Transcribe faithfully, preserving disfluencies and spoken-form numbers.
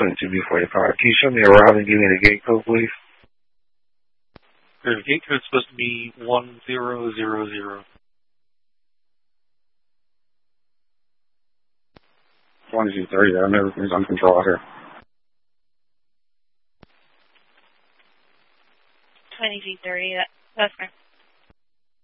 twenty-two B forty-five. Can you show me around and give me the gate code, please? The gate code is supposed to be one zero zero zero. twenty-two thirty, that everything's on control out here. twenty-two thirty, that, that's fine.